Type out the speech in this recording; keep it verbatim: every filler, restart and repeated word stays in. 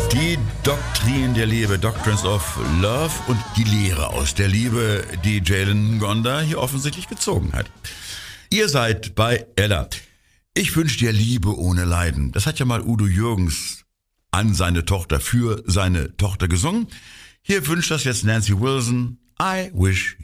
Die Doktrin der Liebe, Doctrines of Love und die Lehre aus der Liebe, die Jalen Gonda hier offensichtlich gezogen hat. Ihr seid bei Ella. Ich wünsche dir Liebe ohne Leiden. Das hat ja mal Udo Jürgens an seine Tochter, für seine Tochter gesungen. Hier wünscht das jetzt Nancy Wilson. I wish